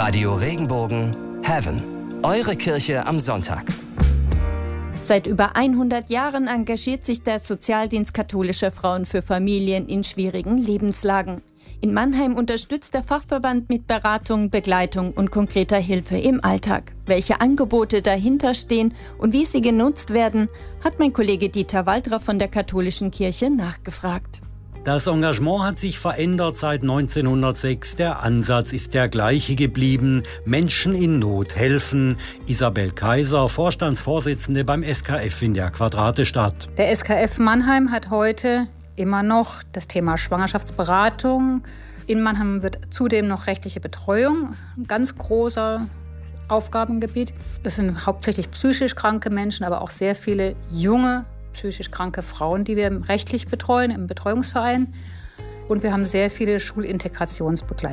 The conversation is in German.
Radio Regenbogen Heaven. Eure Kirche am Sonntag. Seit über 100 Jahren engagiert sich der Sozialdienst katholischer Frauen für Familien in schwierigen Lebenslagen. In Mannheim unterstützt der Fachverband mit Beratung, Begleitung und konkreter Hilfe im Alltag. Welche Angebote dahinter stehen und wie sie genutzt werden, hat mein Kollege Dieter Waldra von der Katholischen Kirche nachgefragt. Das Engagement hat sich verändert seit 1906. Der Ansatz ist der gleiche geblieben. Menschen in Not helfen. Isabel Kaiser, Vorstandsvorsitzende beim SKF in der Quadratestadt. Der SKF Mannheim hat heute immer noch das Thema Schwangerschaftsberatung. In Mannheim wird zudem noch rechtliche Betreuung, ein ganz großer Aufgabengebiet. Das sind hauptsächlich psychisch kranke Menschen, aber auch sehr viele junge psychisch kranke Frauen, die wir rechtlich betreuen im Betreuungsverein. Und wir haben sehr viele Schulintegrationsbegleitungen.